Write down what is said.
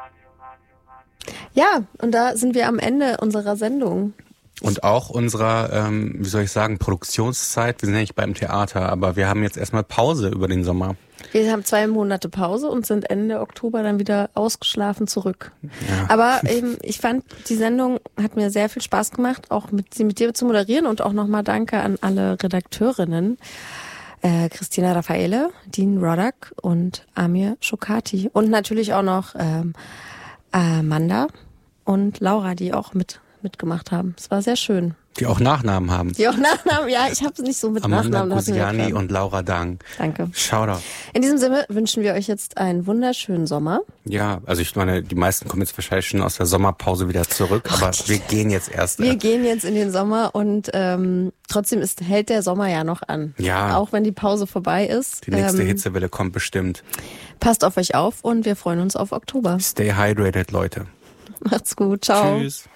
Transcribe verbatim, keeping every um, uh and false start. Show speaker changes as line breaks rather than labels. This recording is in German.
Ja, und da sind wir am Ende unserer Sendung.
Und auch unserer, ähm, wie soll ich sagen, Produktionszeit. Wir sind ja nicht beim Theater, aber wir haben jetzt erstmal Pause über den Sommer.
Wir haben zwei Monate Pause und sind Ende Oktober dann wieder ausgeschlafen zurück.
Ja.
Aber ähm, ich fand, die Sendung hat mir sehr viel Spaß gemacht, auch mit, sie mit dir zu moderieren, und auch nochmal Danke an alle Redakteurinnen. Äh, Christina Raffaele, Dean Roddick und Amir Shokati. Und natürlich auch noch ähm, Amanda und Laura, die auch mit mitgemacht haben. Es war sehr schön.
Die auch Nachnamen haben.
Die auch Nachnamen, ja, ich habe es nicht so mit
Amanda
Nachnamen.
Gusiani und Laura Dang.
Danke.
Shoutout.
In diesem Sinne wünschen wir euch jetzt einen wunderschönen Sommer.
Ja, also ich meine, die meisten kommen jetzt wahrscheinlich schon aus der Sommerpause wieder zurück, aber
Okay.
wir gehen jetzt erst.
Wir gehen jetzt in den Sommer und ähm, trotzdem ist, hält der Sommer ja noch an.
Ja.
Auch wenn die Pause vorbei ist.
Die nächste
ähm,
Hitzewelle kommt bestimmt.
Passt auf euch auf und wir freuen uns auf Oktober.
Stay hydrated, Leute.
Macht's gut. Ciao.
Tschüss.